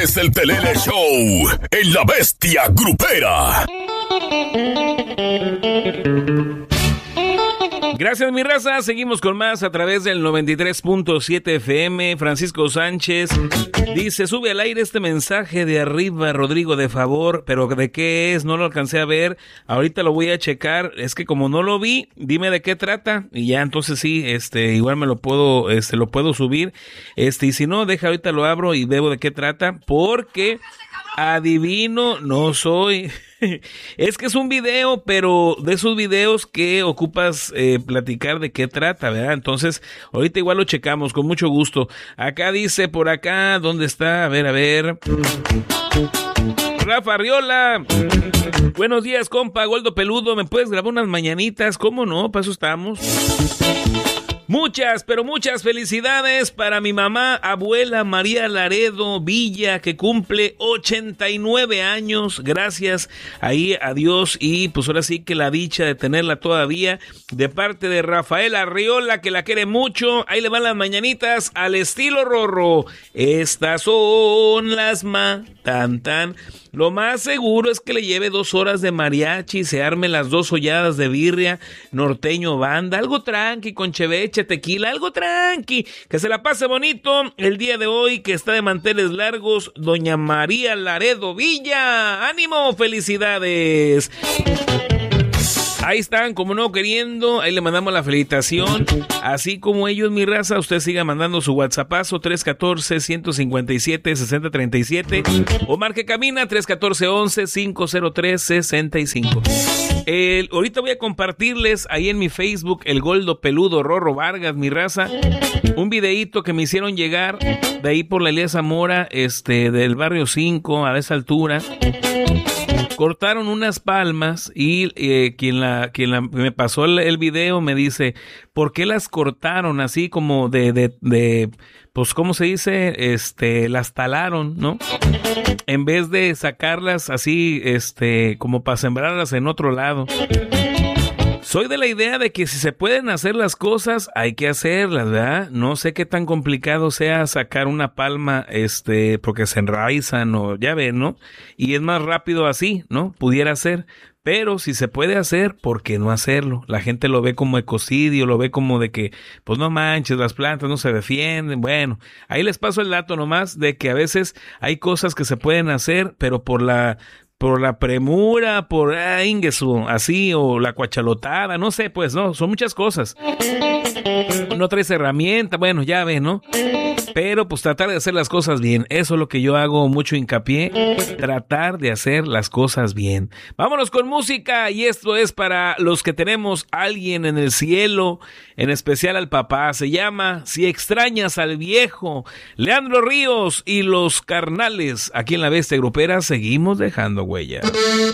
es el Pelele Show en La Bestia Grupera. Gracias, mi raza. Seguimos con más a través del 93.7 FM. Francisco Sánchez dice, sube al aire este mensaje de arriba, Rodrigo, de favor. Pero ¿de qué es? No lo alcancé a ver. Ahorita lo voy a checar. Es que como no lo vi, dime de qué trata. Y ya, entonces sí, igual me lo puedo subir. Y si no, deja, ahorita lo abro y veo de qué trata. Porque adivino no soy. Es que es un video, pero de esos videos que ocupas platicar de qué trata, ¿verdad? Entonces, ahorita igual lo checamos, con mucho gusto. Acá dice, por acá, ¿dónde está? A ver. Rafa Arriola. Buenos días, compa, Goldo Peludo. ¿Me puedes grabar unas mañanitas? ¿Cómo no? Para eso estamos. Muchas, pero muchas felicidades para mi mamá, abuela María Laredo Villa, que cumple 89 años. Gracias ahí a Dios y pues ahora sí que la dicha de tenerla todavía, de parte de Rafael Arriola, que la quiere mucho. Ahí le van las mañanitas al estilo Rorro. Estas son las tan. Lo más seguro es que le lleve 2 horas de mariachi, se arme las 2 holladas de birria, norteño banda, algo tranqui, con cheveche, tequila, algo tranqui, que se la pase bonito el día de hoy, que está de manteles largos, doña María Laredo Villa. ¡Ánimo! ¡Felicidades! Ahí están, como no queriendo, ahí le mandamos la felicitación. Así como ellos, mi raza, usted siga mandando su WhatsAppazo 314-157-6037 o marque cabina 314-11-503-65. Ahorita voy a compartirles ahí en mi Facebook, el Goldo Peludo Rorro Vargas, mi raza, un videíto que me hicieron llegar de ahí por la Elías Zamora, del barrio 5, a esa altura. Cortaron unas palmas y quien me pasó el video me dice, ¿por qué las cortaron así como pues cómo se dice? Las talaron, ¿no? En vez de sacarlas así, como para sembrarlas en otro lado. Soy de la idea de que si se pueden hacer las cosas, hay que hacerlas, ¿verdad? No sé qué tan complicado sea sacar una palma, porque se enraizan o ya ven, ¿no? Y es más rápido así, ¿no? Pudiera ser. Pero si se puede hacer, ¿por qué no hacerlo? La gente lo ve como ecocidio, lo ve como de que, pues no manches, las plantas no se defienden. Bueno, ahí les paso el dato nomás de que a veces hay cosas que se pueden hacer, pero por la premura, por ingesu, así, o la cuachalotada, no sé, pues, no, son muchas cosas. No traes herramienta, bueno, ya ves, ¿no? Pero pues tratar de hacer las cosas bien, eso es lo que yo hago mucho hincapié, tratar de hacer las cosas bien. Vámonos con música, y esto es para los que tenemos a alguien en el cielo, en especial al papá. Se llama Si extrañas al viejo. Leandro Ríos y los Carnales, aquí en La Bestia Grupera, seguimos dejando huella.